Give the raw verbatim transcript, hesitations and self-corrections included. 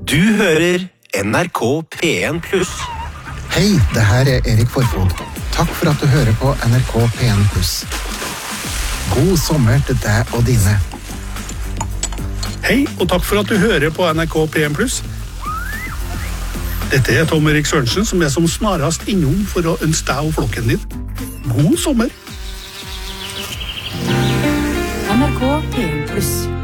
Du hører N R K P en pluss. Hei, det her er Erik Forfod. Takk for at du hører på N R K P en pluss. God sommer til deg og dine. Hei, og takk for at du hører på N R K P en pluss. Dette er Tom Erik Sørensen, som er som snarast innom for å ønske deg og flokken din. God sommer! N R K P en